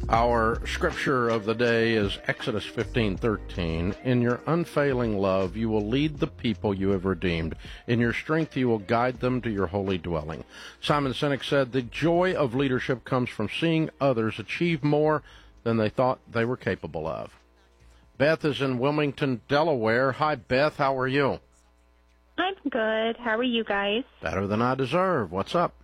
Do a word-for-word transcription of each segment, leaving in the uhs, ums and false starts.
Our scripture of the day is Exodus fifteen thirteen. In your unfailing love, you will lead the people you have redeemed. In your strength, you will guide them to your holy dwelling. Simon Sinek said, the joy of leadership comes from seeing others achieve more than they thought they were capable of. Beth is in Wilmington, Delaware. Hi, Beth. How are you? I'm good. How are you guys? Better than I deserve. What's up?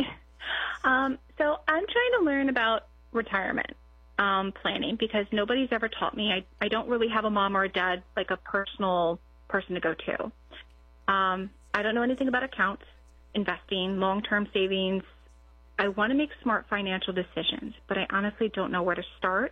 um, so I'm trying to learn about retirement um, planning because nobody's ever taught me. I, I don't really have a mom or a dad, like a personal person to go to. Um, I don't know anything about accounts, investing, long-term savings. I want to make smart financial decisions, but I honestly don't know where to start.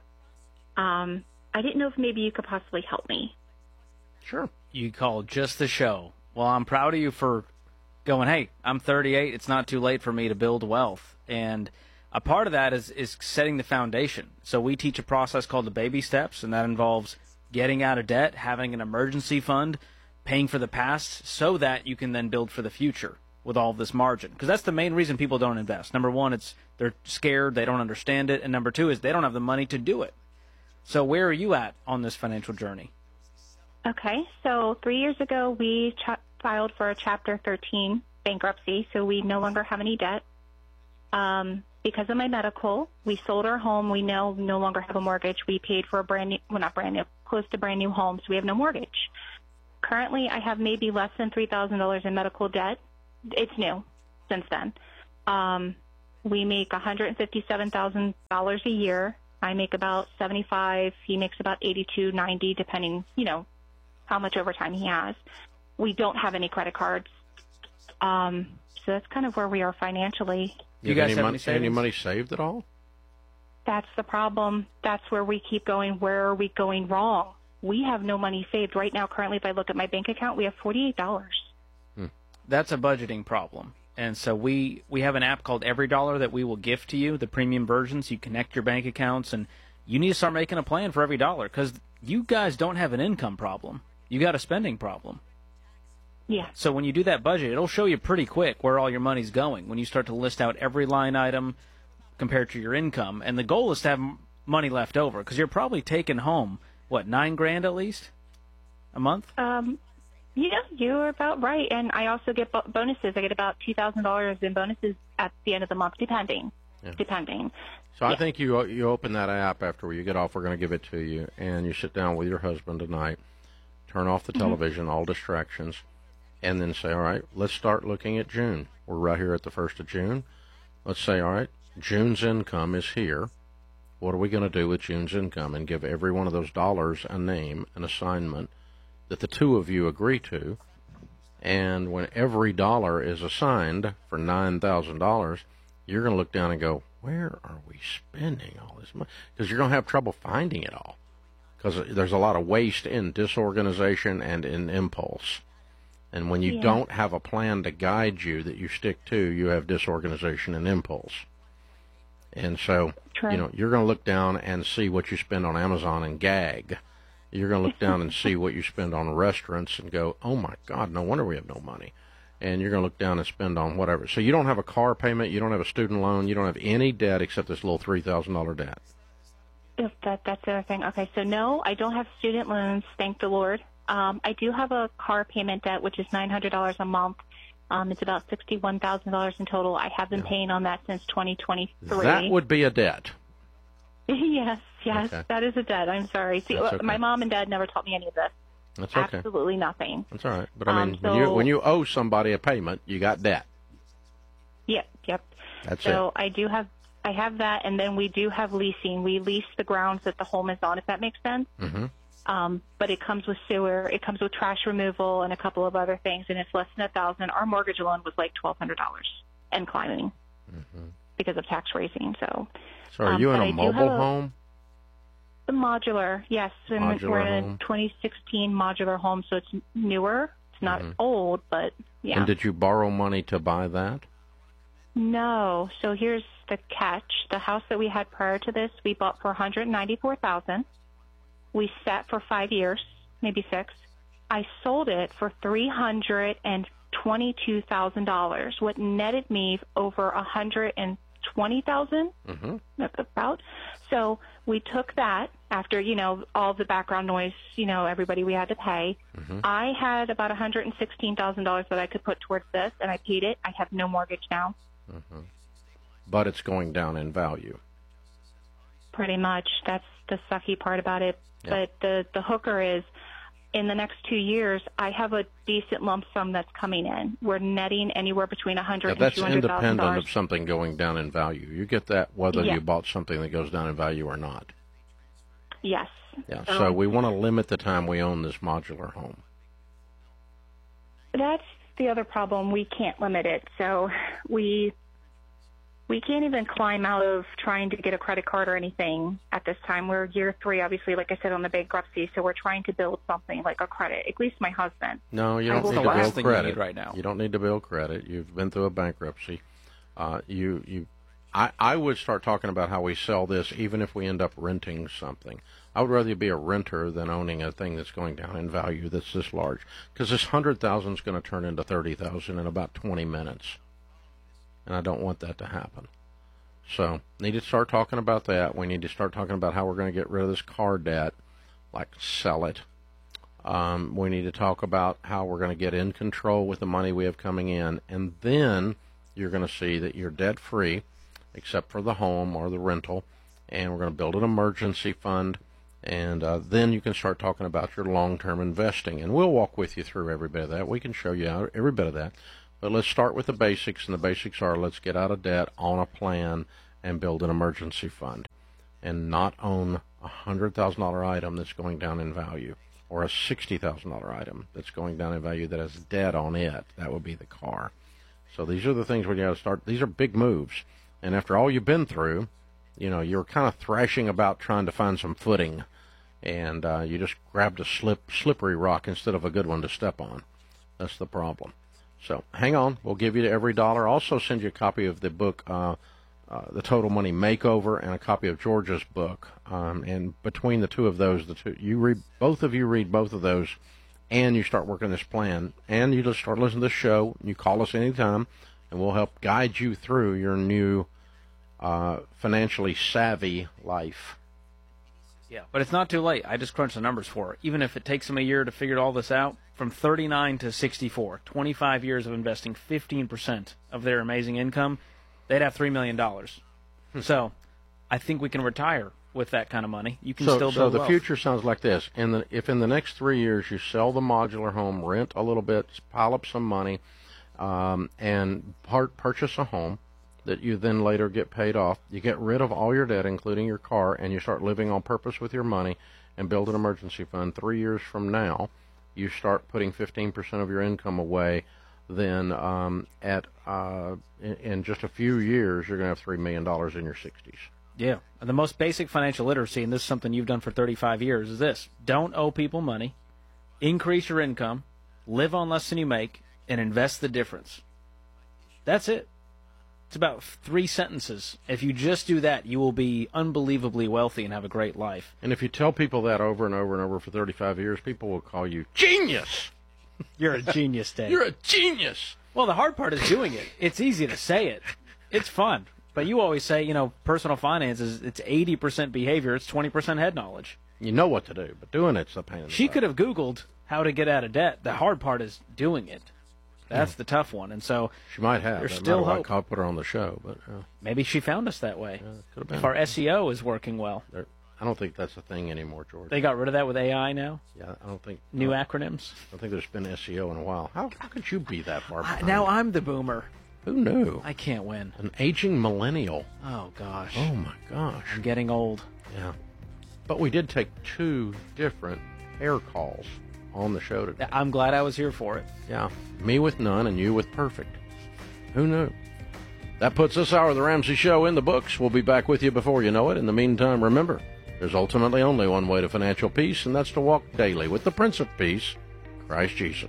Um, I didn't know if maybe you could possibly help me. Sure. You called just the show. Well, I'm proud of you for going, hey, I'm thirty-eight. It's not too late for me to build wealth. And a part of that is, is setting the foundation. So we teach a process called the baby steps, and that involves getting out of debt, having an emergency fund, paying for the past so that you can then build for the future with all of this margin. Because that's the main reason people don't invest. Number one, it's they're scared, they don't understand it. And number two is they don't have the money to do it. So where are you at on this financial journey? Okay, so three years ago we ch- filed for a Chapter thirteen bankruptcy, so we no longer have any debt. Um, because of my medical, we sold our home. We now no longer have a mortgage. We paid for a brand new, well, not brand new, close to brand new home, so we have no mortgage. Currently, I have maybe less than three thousand dollars in medical debt. It's new since then. Um, we make one hundred fifty-seven thousand dollars a year. I make about seventy-five. He makes about eighty-two, ninety, depending, you know, how much overtime he has. We don't have any credit cards. Um, so that's kind of where we are financially. You, you guys any have money, any any savings? money saved at all? That's the problem. That's where we keep going. Where are we going wrong? We have no money saved right now. Currently, if I look at my bank account, we have forty-eight dollars. Hmm. That's a budgeting problem. And so we, we have an app called Every Dollar that we will gift to you, the premium version, so you connect your bank accounts, and you need to start making a plan for every dollar because you guys don't have an income problem. You got a spending problem. Yeah. So when you do that budget, it'll show you pretty quick where all your money's going when you start to list out every line item compared to your income. And the goal is to have m- money left over because you're probably taking home, what, nine grand at least a month? Um, yeah, you're about right. And I also get bo- bonuses. I get about two thousand dollars in bonuses at the end of the month, depending. Yeah. Depending. So yeah. I think you you open that app after you get off. We're going to give it to you, and you sit down with your husband tonight, turn off the television, mm-hmm. all distractions, and then say, all right, let's start looking at June. We're right here at the first of June. Let's say, all right, June's income is here. What are we going to do with June's income? And give every one of those dollars a name, an assignment that the two of you agree to. And when every dollar is assigned for nine thousand dollars, you're going to look down and go, where are we spending all this money? Because you're going to have trouble finding it all. Because there's a lot of waste in disorganization and in impulse. And when you yeah. don't have a plan to guide you that you stick to, you have disorganization and impulse. And so, True. you know, you're going to look down and see what you spend on Amazon and gag. You're going to look down and see what you spend on restaurants and go, oh, my God, no wonder we have no money. And you're going to look down and spend on whatever. So you don't have a car payment, you don't have a student loan, you don't have any debt except this little three thousand dollars debt. If that, that's the other thing. Okay, so no, I don't have student loans, thank the Lord. Um, I do have a car payment debt, which is nine hundred dollars a month. Um, it's about sixty-one thousand dollars in total. I have been yeah. paying on that since twenty twenty-three. That would be a debt. yes, yes, okay. that is a debt. I'm sorry. See, okay. my mom and dad never taught me any of this. That's okay. Absolutely nothing. That's all right. But, I mean, um, so, when, you, when you owe somebody a payment, you got debt. Yep, yep. That's so it. I do have I have that, and then we do have leasing. We lease the grounds that the home is on, if that makes sense. Mm-hmm. Um, but it comes with sewer, it comes with trash removal, and a couple of other things, and it's less than a thousand. Our mortgage alone was like twelve hundred dollars and climbing mm-hmm. because of tax raising. So, so are um, you in a I mobile home? The modular, yes. And modular we're in home. a twenty sixteen modular home, so it's newer. It's not mm-hmm. old, but yeah. And did you borrow money to buy that? No. So here's the catch. The house that we had prior to this, we bought for one hundred ninety-four thousand dollars. We sat for five years, maybe six. I sold it for three hundred twenty-two thousand dollars, what netted me over one hundred twenty thousand Mm-hmm. about. So we took that after, you know, all the background noise, you know, everybody we had to pay. Mm-hmm. I had about one hundred sixteen thousand dollars that I could put towards this, and I paid it. I have no mortgage now. Mm-hmm. But it's going down in value. Pretty much. That's the sucky part about it. Yeah. But the, the hooker is, in the next two years, I have a decent lump sum that's coming in. We're netting anywhere between one hundred Yeah, and that's two hundred thousand independent dollars. of something going down in value. You get that whether Yeah. you bought something that goes down in value or not. Yes. Yeah. So Um, we want to limit the time we own this modular home. That's the other problem. We can't limit it. So we we can't even climb out of trying to get a credit card or anything at this time. We're year three, obviously, like I said, on the bankruptcy. So we're trying to build something like a credit, at least my husband. No, you I don't will need go to back. build Last thing you credit need right now. You don't need to build credit. You've been through a bankruptcy. Uh, you, you, I, I would start talking about how we sell this, even if we end up renting something. I would rather you be a renter than owning a thing that's going down in value that's this large, because this hundred thousand is going to turn into thirty thousand in about twenty minutes, and I don't want that to happen. So, need to start talking about that. We need to start talking about how we're going to get rid of this car debt, like sell it. Um, we need to talk about how we're going to get in control with the money we have coming in, and then you're going to see that you're debt-free, except for the home or the rental, and we're going to build an emergency fund, and uh, then you can start talking about your long-term investing, and we'll walk with you through every bit of that. We can show you how, every bit of that, but let's start with the basics, and the basics are let's get out of debt on a plan and build an emergency fund, and not own a one hundred thousand dollars item that's going down in value, or a sixty thousand dollars item that's going down in value that has debt on it. That would be the car. So these are the things we got to start. These are big moves. And after all you've been through, you know, you're kind of thrashing about trying to find some footing, and uh, you just grabbed a slip, slippery rock instead of a good one to step on. That's the problem. So hang on. We'll give you every dollar. Also send you a copy of the book, uh, uh, The Total Money Makeover, and a copy of Georgia's book. Um, and between the two of those, the two you read, both of you read both of those, and you start working this plan, and you just start listening to this show. You call us anytime, and we'll help guide you through your new uh, financially savvy life. Yeah, but it's not too late. I just crunched the numbers for her. Even if it takes them a year to figure all this out, from thirty-nine to sixty-four, twenty-five years of investing fifteen percent of their amazing income, they'd have three million dollars. Hmm. So I think we can retire with that kind of money. You can so, still so build the wealth. future sounds like this. In the, if in the next three years you sell the modular home, rent a little bit, pile up some money, um, and part, purchase a home that you then later get paid off, you get rid of all your debt, including your car, and you start living on purpose with your money and build an emergency fund. Three years from now, you start putting fifteen percent of your income away. Then um, at uh, in, in just a few years, you're going to have three million dollars in your sixties. Yeah. And the most basic financial literacy, and this is something you've done for thirty-five years, is this. Don't owe people money, increase your income, live on less than you make, and invest the difference. That's it. It's about three sentences. If you just do that, you will be unbelievably wealthy and have a great life. And if you tell people that over and over and over for thirty-five years, people will call you genius. You're a genius, Dave. You're a genius. Well, the hard part is doing it. It's easy to say it. It's fun. But you always say, you know, personal finance is it's eighty percent behavior, it's twenty percent head knowledge. You know what to do, but doing it's a pain in the She butt. could have Googled how to get out of debt. The hard part is doing it. That's the tough one. And so She might have. there's That still might have hope. why I put her on the show, but uh, maybe she found us that way. yeah, it could have been. If our S E O is working well. There- I don't think that's a thing anymore, George. They got rid of that with A I now? yeah, I don't think New I acronyms? don't think there's been S E O in a while. How, how could you be that far I, behind? now I'm the boomer. Who knew? I can't win. An aging millennial. Oh, gosh. Oh my gosh. I'm getting old. Yeah. But we did take two different hair calls on the show today. I'm glad I was here for it. Yeah. Me with none and you with perfect. Who knew? That puts this hour of the Ramsey Show in the books. We'll be back with you before you know it. In the meantime, remember, there's ultimately only one way to financial peace, and that's to walk daily with the Prince of Peace, Christ Jesus.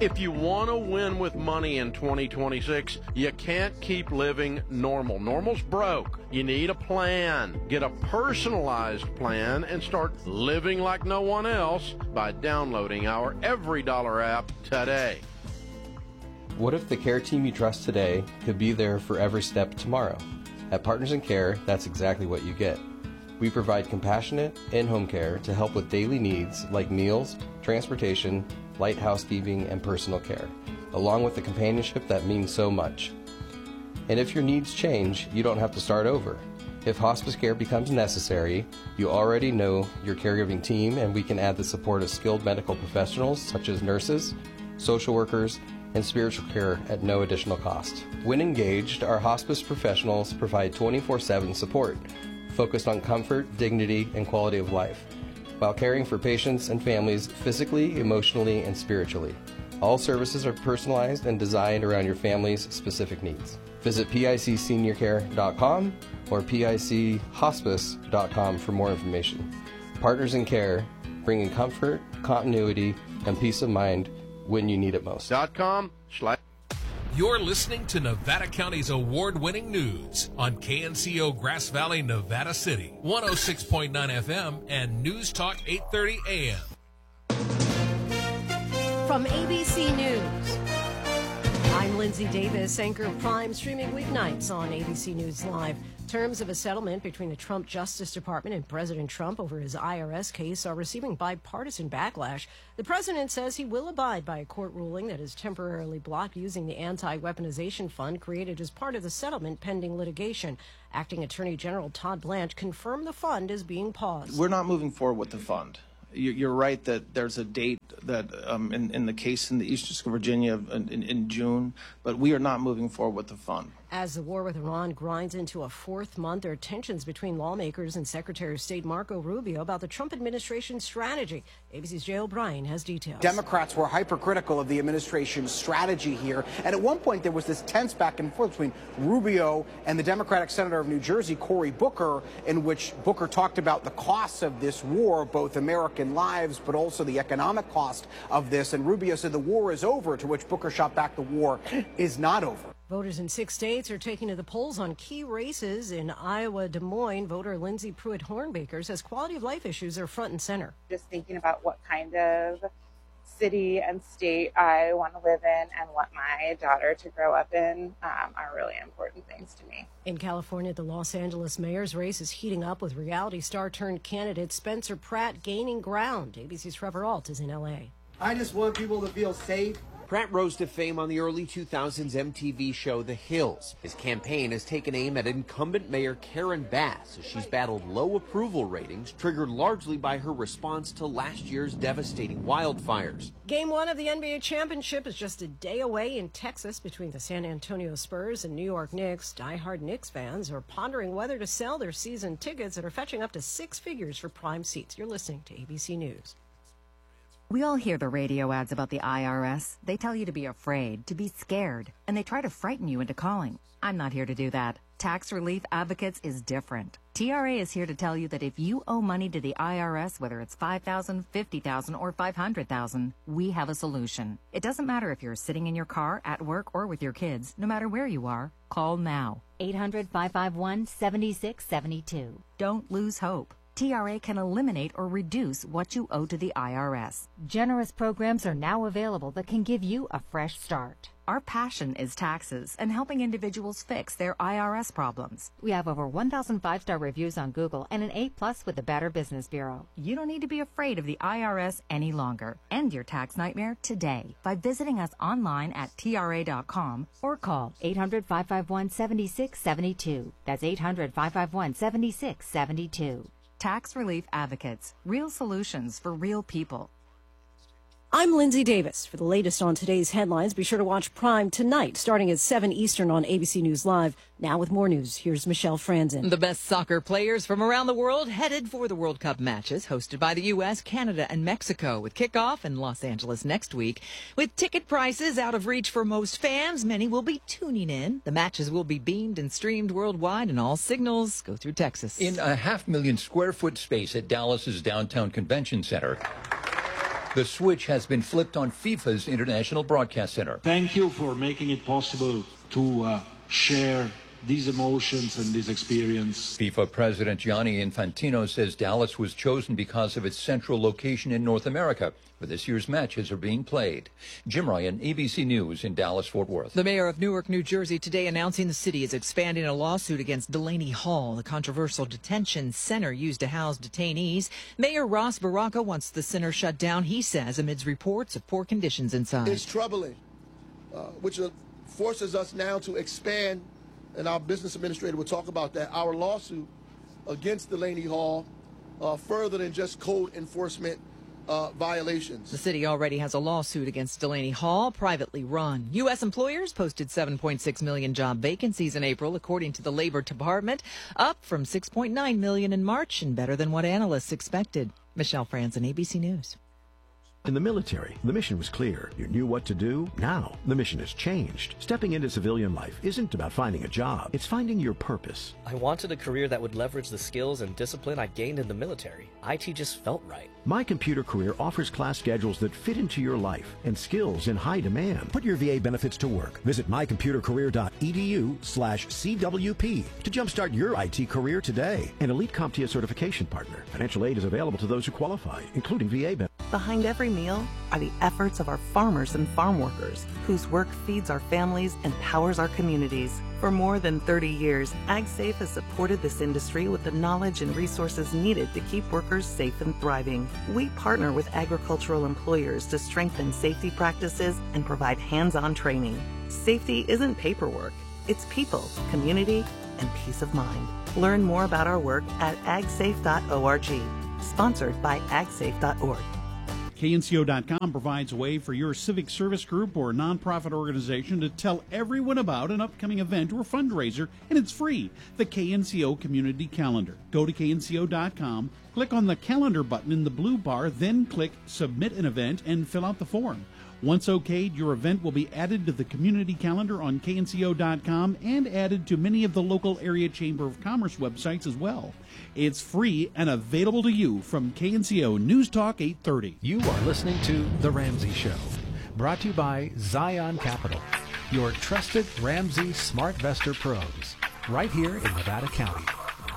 If you want to win with money in twenty twenty-six, you can't keep living normal. Normal's broke. You need a plan. Get a personalized plan and start living like no one else by downloading our Every Dollar app today. What if the care team you trust today could be there for every step tomorrow? At Partners in Care, that's exactly what you get. We provide compassionate, in-home care to help with daily needs like meals, transportation, light housekeeping, and personal care, along with the companionship that means so much. And if your needs change, you don't have to start over. If hospice care becomes necessary, you already know your caregiving team, and we can add the support of skilled medical professionals such as nurses, social workers, and spiritual care at no additional cost. When engaged, our hospice professionals provide twenty-four seven support, focused on comfort, dignity, and quality of life, while caring for patients and families physically, emotionally, and spiritually. All services are personalized and designed around your family's specific needs. Visit pic senior care dot com or pic hospice dot com for more information. Partners in Care, bringing comfort, continuity, and peace of mind when you need it most. Dot com slash. You're listening to Nevada County's award-winning news on K N C O Grass Valley, Nevada City, one oh six point nine F M and News Talk eight thirty A M. From A B C News, I'm Lindsay Davis, anchor of Prime, streaming weeknights on A B C News Live. Terms of a settlement between the Trump Justice Department and President Trump over his I R S case are receiving bipartisan backlash. The president says he will abide by a court ruling that has temporarily blocked using the anti-weaponization fund created as part of the settlement pending litigation. Acting Attorney General Todd Blanche confirmed the fund is being paused. We're not moving forward with the fund. You're right that there's a date that um, in, in the case in the Eastern District of Virginia in, in June, but we are not moving forward with the fund. As the war with Iran grinds into a fourth month, there are tensions between lawmakers and Secretary of State Marco Rubio about the Trump administration's strategy. A B C's Jay O'Brien has details. Democrats were hypercritical of the administration's strategy here, and at one point there was this tense back and forth between Rubio and the Democratic Senator of New Jersey, Cory Booker, in which Booker talked about the costs of this war, both American lives, but also the economic cost of this, and Rubio said the war is over, to which Booker shot back the war is not over. Voters in six states are taking to the polls on key races. In Iowa, Des Moines, voter Lindsay Pruitt-Hornbaker says quality of life issues are front and center. Just thinking about what kind of city and state I want to live in and want my daughter to grow up in um, are really important things to me. In California, the Los Angeles mayor's race is heating up with reality star turned candidate Spencer Pratt gaining ground. A B C's Trevor Ault is in L A. I just want people to feel safe. Pratt rose to fame on the early two thousands M T V show The Hills. His campaign has taken aim at incumbent Mayor Karen Bass as she's battled low approval ratings, triggered largely by her response to last year's devastating wildfires. Game one of the N B A championship is just a day away in Texas between the San Antonio Spurs and New York Knicks. Die-hard Knicks fans are pondering whether to sell their season tickets that are fetching up to six figures for prime seats. You're listening to A B C News. We all hear the radio ads about the I R S. They tell you to be afraid, to be scared, and they try to frighten you into calling. I'm not here to do that. Tax Relief Advocates is different. T R A is here to tell you that if you owe money to the I R S, whether it's five thousand dollars, fifty thousand dollars, or five hundred thousand dollars, we have a solution. It doesn't matter if you're sitting in your car, at work, or with your kids. No matter where you are, call now. eight hundred, five five one, seven six seven two. Don't lose hope. T R A can eliminate or reduce what you owe to the I R S. Generous programs are now available that can give you a fresh start. Our passion is taxes and helping individuals fix their I R S problems. We have over one thousand five-star reviews on Google and an A plus with the Better Business Bureau. You don't need to be afraid of the I R S any longer. End your tax nightmare today by visiting us online at T R A dot com or call eight hundred, five five one, seven six seven two. That's eight hundred, five five one, seven six seven two. Tax Relief Advocates, real solutions for real people. I'm Lindsay Davis. For the latest on today's headlines, be sure to watch Prime tonight, starting at seven Eastern on A B C News Live. Now with more news, here's Michelle Franzen. The best soccer players from around the world headed for the World Cup matches hosted by the U S, Canada, and Mexico, with kickoff in Los Angeles next week. With ticket prices out of reach for most fans, many will be tuning in. The matches will be beamed and streamed worldwide, and all signals go through Texas. In a half million square foot space at Dallas's downtown convention center, The switch has been flipped on FIFA's International Broadcast Center. Thank you for making it possible to uh, share these emotions and this experience. FIFA President Gianni Infantino says Dallas was chosen because of its central location in North America, where this year's matches are being played. Jim Ryan, A B C News in Dallas-Fort Worth. The mayor of Newark, New Jersey, today announcing the city is expanding a lawsuit against Delaney Hall, the controversial detention center used to house detainees. Mayor Ross Baraka wants the center shut down, he says, amidst reports of poor conditions inside. It's troubling, uh, which uh, forces us now to expand, and our business administrator will talk about that, our lawsuit against Delaney Hall, uh, further than just code enforcement uh, violations. The city already has a lawsuit against Delaney Hall, privately run. U S employers posted seven point six million job vacancies in April, according to the Labor Department, up from six point nine million in March and better than what analysts expected. Michelle Franzen, A B C News. In the military, the mission was clear. You knew what to do. Now, the mission has changed. Stepping into civilian life isn't about finding a job. It's finding your purpose. I wanted a career that would leverage the skills and discipline I gained in the military. I T just felt right. My Computer Career offers class schedules that fit into your life and skills in high demand. Put your V A benefits to work. Visit mycomputercareer.edu slash CWP to jumpstart your I T career today. An Elite CompTIA certification partner. Financial aid is available to those who qualify, including V A benefits. Behind every meal are the efforts of our farmers and farm workers, whose work feeds our families and powers our communities. For more than thirty years, AgSafe has supported this industry with the knowledge and resources needed to keep workers safe and thriving. We partner with agricultural employers to strengthen safety practices and provide hands-on training. Safety isn't paperwork, it's people, community, and peace of mind. Learn more about our work at ag safe dot org. Sponsored by ag safe dot org. K N C O dot com provides a way for your civic service group or nonprofit organization to tell everyone about an upcoming event or fundraiser, and it's free. The K N C O Community Calendar. Go to K N C O dot com, click on the calendar button in the blue bar, then click Submit an Event and fill out the form. Once okayed, your event will be added to the community calendar on K N C O dot com and added to many of the local area Chamber of Commerce websites as well. It's free and available to you from K N C O News Talk eight thirty. You are listening to The Ramsey Show, brought to you by Zion Capital, your trusted Ramsey SmartVestor pros, right here in Nevada County.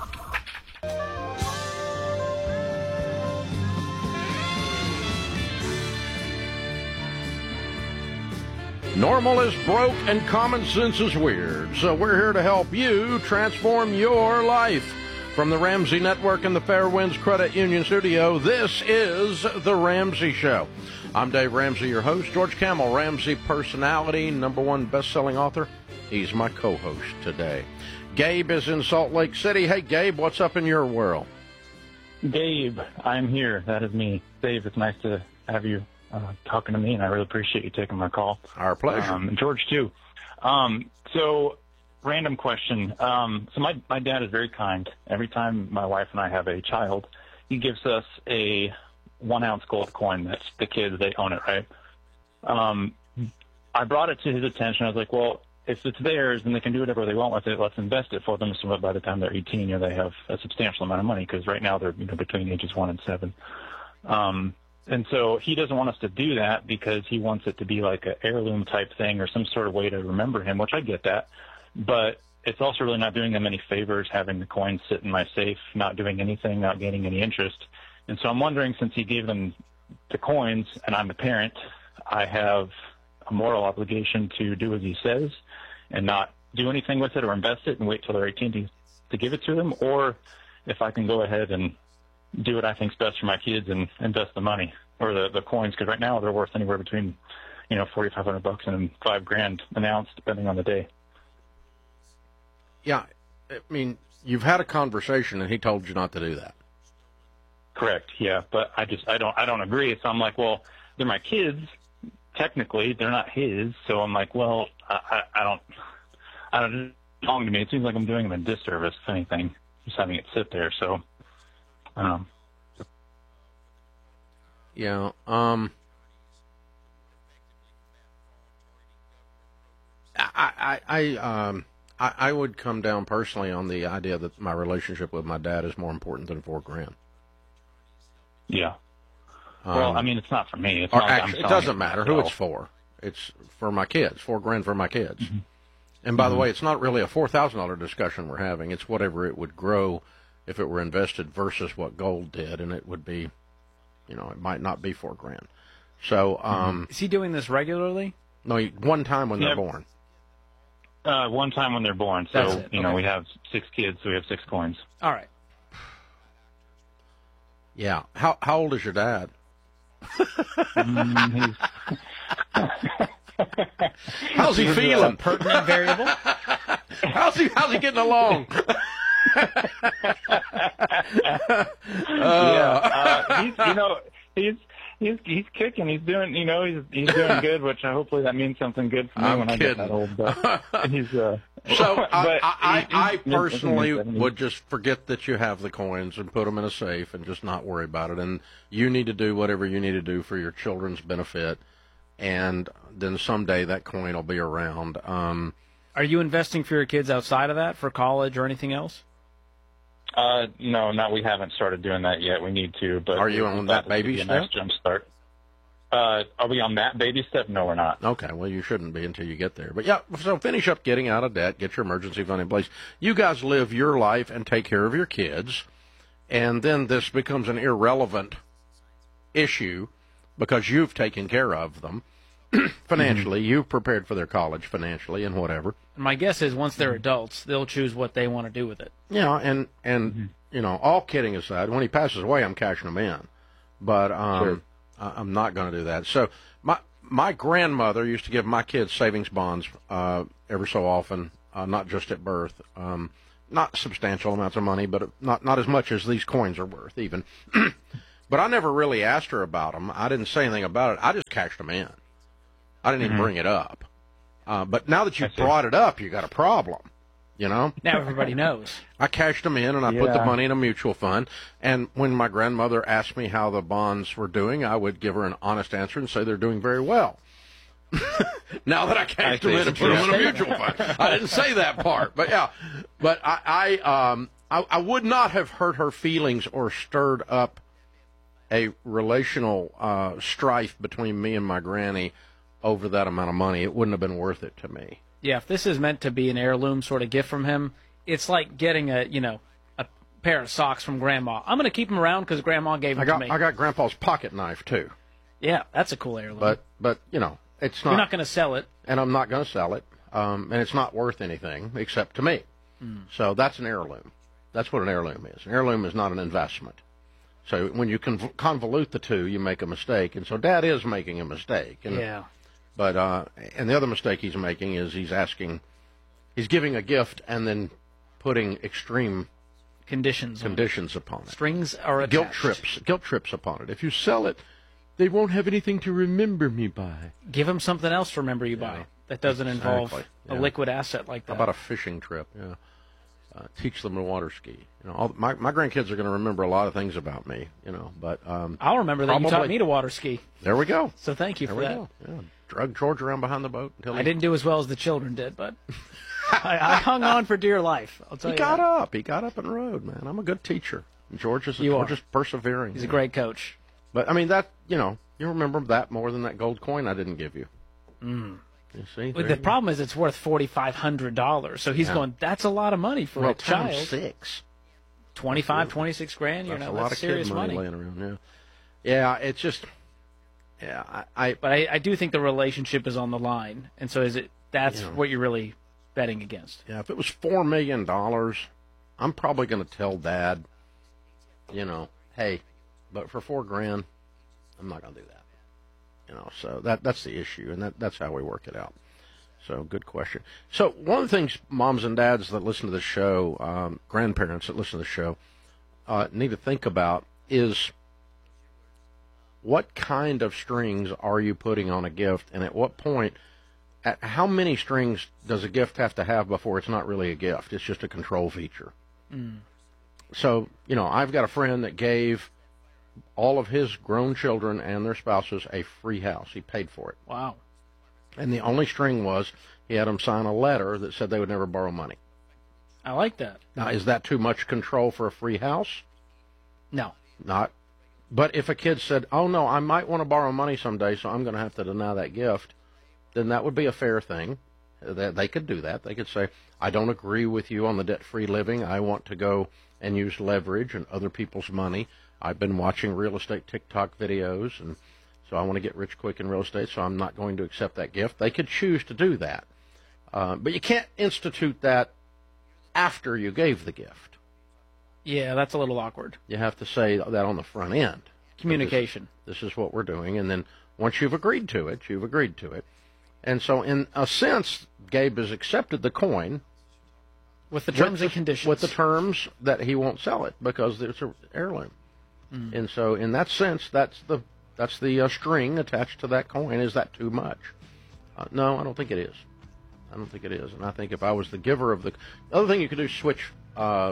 Normal is broke and common sense is weird. So we're here to help you transform your life. From the Ramsey Network and the Fairwinds Credit Union Studio, this is The Ramsey Show. I'm Dave Ramsey, your host. George Camel, Ramsey personality, number one best-selling author. He's my co-host today. Gabe is in Salt Lake City. Hey, Gabe, what's up in your world? Dave, I'm here. That is me. Dave, it's nice to have you uh, talking to me, and I really appreciate you taking my call. Our pleasure. Um, and George, too. Um, so, random question. Um, so my, my dad is very kind. Every time my wife and I have a child, he gives us a one-ounce gold coin. That's the kids, they own it, right? Um, I brought it to his attention. I was like, well, if it's theirs, then they can do whatever they want with it. Let's invest it for them so that by the time they're eighteen, you know, they have a substantial amount of money, because right now they're, you know, between ages one and seven. Um, and so he doesn't want us to do that because he wants it to be like an heirloom type thing or some sort of way to remember him, which I get that. But it's also really not doing them any favors having the coins sit in my safe, not doing anything, not gaining any interest. And so I'm wondering, since he gave them the coins and I'm the parent, I have a moral obligation to do as he says and not do anything with it or invest it and wait till they're eighteen to, to give it to them, or if I can go ahead and do what I think's best for my kids and invest the money or the, the coins, because right now they're worth anywhere between, you know, forty-five hundred bucks and five grand an ounce, depending on the day. Yeah, I mean, you've had a conversation and he told you not to do that. Correct. Yeah, but I just I don't I don't agree. So I'm like, well, they're my kids. Technically, they're not his. So I'm like, well, I, I, I don't I don't belong to me. It seems like I'm doing him a disservice, if anything, just having it sit there. So, um, yeah, um, I, I, I, um, I, I would come down personally on the idea that my relationship with my dad is more important than four grand. Yeah. Um, well, I mean, it's not for me. It's or not, I'm actually, it selling doesn't matter who it's myself. for. It's for my kids. Four grand for my kids. Mm-hmm. And by Mm-hmm. the way, it's not really a four thousand dollar discussion we're having. It's whatever it would grow if it were invested versus what gold did, and it would be, you know, it might not be four grand. So, um, is he doing this regularly? No, he- one time when Yeah. they're born. Uh, one time when they're born. That's So, it. you know, Okay. we have six kids, so we have six coins. All right. Yeah. How how old is your dad? Mm, How's he He's a feeling? Pertinent variable. how's he how's he getting along? yeah, uh, he's, you know, he's he's he's kicking. He's doing, you know, he's he's doing good, which uh, hopefully that means something good for me I'm when I kidding. get that old. But he's uh, So but I, I, he- I he's- personally he's in his would just forget that you have the coins and put them in a safe and just not worry about it. And you need to do whatever you need to do for your children's benefit. And then someday that coin will be around. Um, Are you investing for your kids outside of that, for college or anything else? Uh, no, no, we haven't started doing that yet. We need to. But Are you on that baby be a step? nice jump start. Uh, are we on that baby step? No, we're not. Okay, well, you shouldn't be until you get there. But yeah, so finish up getting out of debt, get your emergency fund in place. You guys live your life and take care of your kids, and then this becomes an irrelevant issue because you've taken care of them financially. Mm-hmm. You've prepared for their college financially and whatever. And my guess is once they're adults, they'll choose what they want to do with it. Yeah, and, and Mm-hmm. you know, all kidding aside, when he passes away, I'm cashing him in. But um, Sure. I- I'm not going to do that. So my my grandmother used to give my kids savings bonds uh, every so often, uh, not just at birth. Um, not substantial amounts of money, but not not as much as these coins are worth, even. But I never really asked her about them. I didn't say anything about it. I just cashed them in. I didn't even Mhm. bring it up. Uh, but now that you I see. brought it up, you got a problem. You know? Now everybody knows. I cashed them in and I put the Yeah. money in a mutual fund. And when my grandmother asked me how the bonds were doing, I would give her an honest answer and say they're doing very well. Now that I cashed I them see. in and put them in a mutual fund, I didn't say that part. But yeah, but I, I, um, I, I would not have hurt her feelings or stirred up a relational uh, strife between me and my granny over that amount of money. It wouldn't have been worth it to me. Yeah, if this is meant to be an heirloom sort of gift from him, it's like getting a, you know, a pair of socks from Grandma. I'm going to keep them around because Grandma gave them I got, to me. I got Grandpa's pocket knife too. Yeah, that's a cool heirloom. But, but you know, it's not. You're not going to sell it. And I'm not going to sell it. Um, and it's not worth anything except to me. Mm. So that's an heirloom. That's what an heirloom is. An heirloom is not an investment. So when you conv- convolute the two, you make a mistake. And so Dad is making a mistake. And, Yeah. But uh, and the other mistake he's making is he's asking, he's giving a gift and then putting extreme Conditions. on conditions upon it. it. Strings are attached. Guilt trips, guilt trips upon it. If you sell it, they won't have anything to remember me by. Give him something else to remember you by that doesn't involve Exactly, a yeah. liquid asset like that. How about a fishing trip? Yeah. Uh, teach them to water ski. You know, all, my my grandkids are going to remember a lot of things about me. You know, but um, I'll remember that you taught probably- me to water ski. There we go. So thank you There for we that. go. Yeah. Drug George around behind the boat until I he, didn't do as well as the children did, but I, I hung on for dear life. I'll tell he you got that. up. He got up and rode. Man, I'm a good teacher. George is You George are. is persevering. He's a great coach. But I mean that you know you remember that more than that gold coin I didn't give you. Mm. You see, But There the you- problem is it's worth forty-five hundred dollars. So he's Yeah. going, that's a lot of money for well a child. times six. twenty-five, twenty-six grand, you That's know, a lot that's of serious kid money, money. laying around. Yeah, yeah. It's just yeah. I, I But I, I do think the relationship is on the line. And so is it that's Yeah. what you're really betting against. Yeah, if it was four million dollars, I'm probably going to tell Dad, you know, hey, but for four grand, I'm not going to do that. You know, so that that's the issue, and that that's how we work it out. So, good question. So, one of the things moms and dads that listen to the show, um, grandparents that listen to the show, uh, need to think about is what kind of strings are you putting on a gift, and at what point, at how many strings does a gift have to have before it's not really a gift? It's just a control feature. Mm. So, you know, I've got a friend that gave all of his grown children and their spouses a free house. He paid for it. Wow. And the only string was he had them sign a letter that said they would never borrow money. I like that. Now, is that too much control for a free house? No. Not But if a kid said, oh, no, I might want to borrow money someday, so I'm going to have to deny that gift, then that would be a fair thing. They, they could do that. They could say, I don't agree with you on the debt-free living. I want to go and use leverage and other people's money. I've been watching real estate TikTok videos, and so I want to get rich quick in real estate, so I'm not going to accept that gift. They could choose to do that. Uh, but you can't institute that after you gave the gift. Yeah, that's a little awkward. You have to say that on the front end. Communication. This, this is what we're doing. And then once you've agreed to it, you've agreed to it. And so in a sense, Gabe has accepted the coin. With the terms with and the, conditions. With the terms that he won't sell it because it's an heirloom. Mm. And so in that sense, that's the that's the uh, string attached to that coin. Is that too much? Uh, no, I don't think it is. I don't think it is. And I think if I was the giver of the... The other thing you could do is switch... Uh,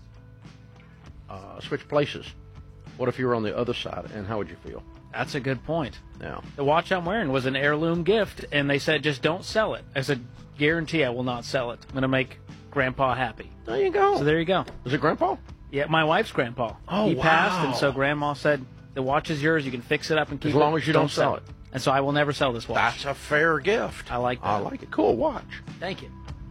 Uh, switch places. What if you were on the other side, and how would you feel? That's a good point. Yeah. The watch I'm wearing was an heirloom gift, and they said, just don't sell it. I said, guarantee I will not sell it. I'm going to make Grandpa happy. There you go. So there you go. Is it Grandpa? Yeah, my wife's Grandpa. Oh, He wow. passed, and so Grandma said, the watch is yours. You can fix it up and keep it. As long as you don't sell it. And so I will never sell this watch. That's a fair gift. I like that. I like it. Cool watch. Thank you.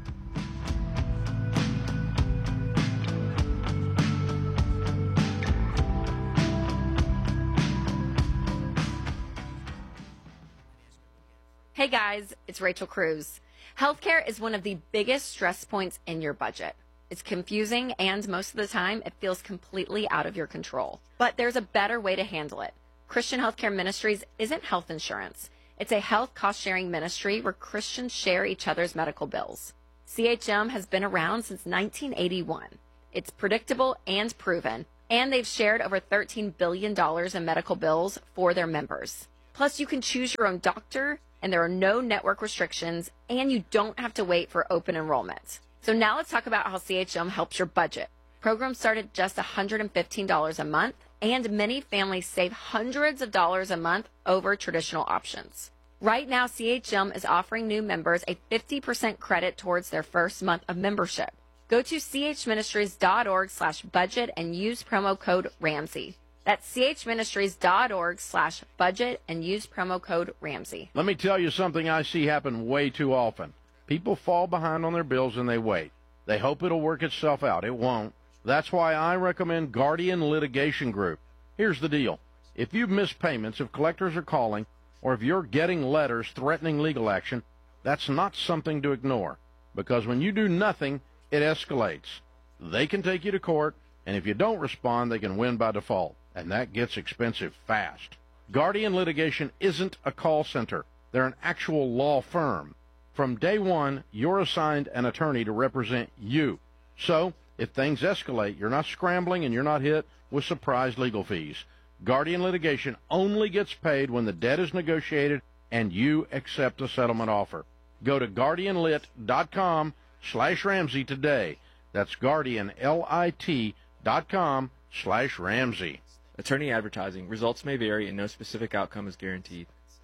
Hey guys, it's Rachel Cruz. Healthcare is one of the biggest stress points in your budget. It's confusing, and most of the time, it feels completely out of your control. But there's a better way to handle it. Christian Healthcare Ministries isn't health insurance. It's a health cost-sharing ministry where Christians share each other's medical bills. C H M has been around since nineteen eighty-one. It's predictable and proven, and they've shared over thirteen billion dollars in medical bills for their members. Plus, you can choose your own doctor, and there are no network restrictions, and you don't have to wait for open enrollment. So now let's talk about how C H M helps your budget. Programs start at just one hundred fifteen dollars a month, and many families save hundreds of dollars a month over traditional options. Right now, C H M is offering new members a fifty percent credit towards their first month of membership. Go to chministries.org slash budget and use promo code Ramsey. That's chministries.org slash budget and use promo code Ramsey. Let me tell you something I see happen way too often. People fall behind on their bills and they wait. They hope it'll work itself out. It won't. That's why I recommend Guardian Litigation Group. Here's the deal. If you've missed payments, if collectors are calling, or if you're getting letters threatening legal action, that's not something to ignore. Because when you do nothing, it escalates. They can take you to court, and if you don't respond, they can win by default. And that gets expensive fast. Guardian Litigation isn't a call center. They're an actual law firm. From day one, you're assigned an attorney to represent you. So, if things escalate, you're not scrambling and you're not hit with surprise legal fees. Guardian Litigation only gets paid when the debt is negotiated and you accept a settlement offer. Go to guardianlit.com slash Ramsey today. That's guardianlit.com slash Ramsey. Attorney advertising. Results may vary and no specific outcome is guaranteed.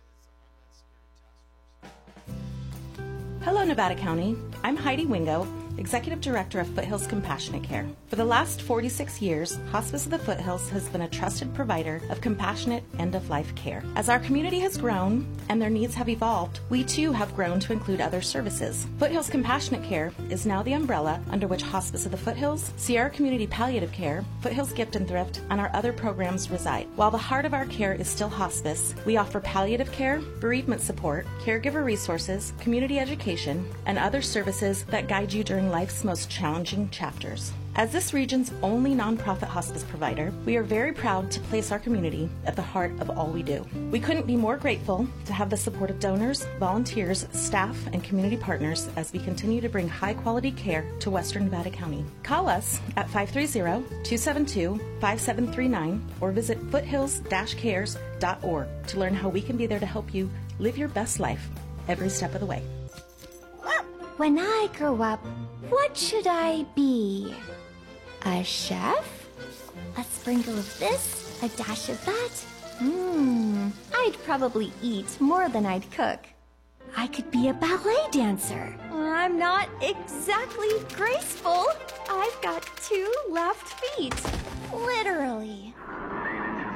Hello, Nevada County. I'm Heidi Wingo, Executive Director of Foothills Compassionate Care. For the last forty-six years, Hospice of the Foothills has been a trusted provider of compassionate end-of-life care. As our community has grown and their needs have evolved, we too have grown to include other services. Foothills Compassionate Care is now the umbrella under which Hospice of the Foothills, Sierra Community Palliative Care, Foothills Gift and Thrift, and our other programs reside. While the heart of our care is still hospice, we offer palliative care, bereavement support, caregiver resources, community education, and other services that guide you during life's most challenging chapters. As this region's only nonprofit hospice provider, we are very proud to place our community at the heart of all we do. We couldn't be more grateful to have the support of donors, volunteers, staff, and community partners as we continue to bring high-quality care to Western Nevada County. Call us at five three zero, two seven two, five seven three nine or visit foothills dash cares dot org to learn how we can be there to help you live your best life every step of the way. When I grow up, what should I be? A chef? A sprinkle of this, a dash of that? Hmm, I'd probably eat more than I'd cook. I could be a ballet dancer. I'm not exactly graceful. I've got two left feet. Literally.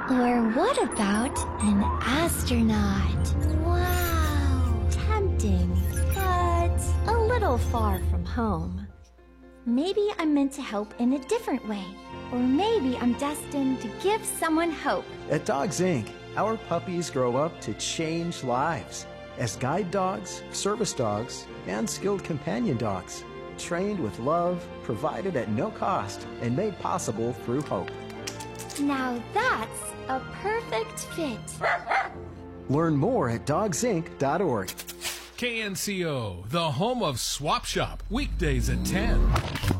Or what about an astronaut? Wow, tempting, but a little far from home. Maybe I'm meant to help in a different way. Or maybe I'm destined to give someone hope. At Dogs Incorporated, our puppies grow up to change lives as guide dogs, service dogs, and skilled companion dogs, trained with love, provided at no cost, and made possible through hope. Now that's a perfect fit. Learn more at dogs inc dot org. K N C O, the home of Swap Shop, weekdays at ten.